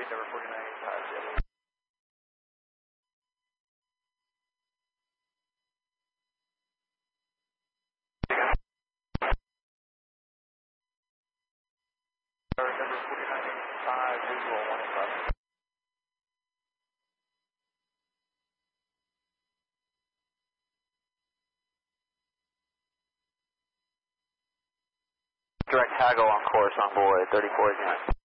number 49, 5, number 49, 5, visual 185. Direct haggle on course on board 34 again.